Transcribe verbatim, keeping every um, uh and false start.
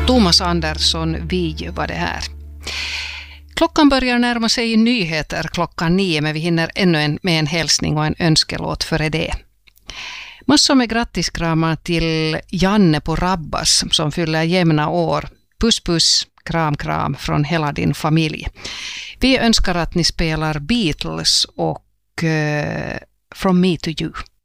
Thomas Andersson, vi var det här. Klockan börjar närma sig nyheter klockan nio, men vi hinner ännu en, med en hälsning och en önskelåt före det. Massor med grattiskramar till Janne på Rabbas som fyller jämna år. Puss puss, kram kram från hela din familj. Vi önskar att ni spelar Beatles och uh, From Me to You.